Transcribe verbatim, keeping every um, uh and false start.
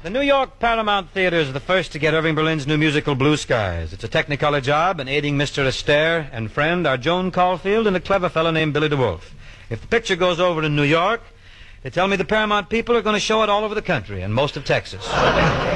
The New York Paramount Theaters are the first to get Irving Berlin's new musical Blue Skies. It's a Technicolor job, and aiding Mister Astaire and friend are Joan Caulfield and a clever fellow named Billy DeWolf. If the picture goes over in New York, they tell me the Paramount people are going to show it all over the country and most of Texas.